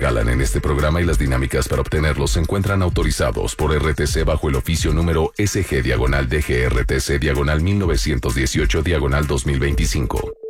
regalan en este programa y las dinámicas para obtenerlos se encuentran autorizados por RTC bajo el oficio número SG-DGRTC-1918-2025.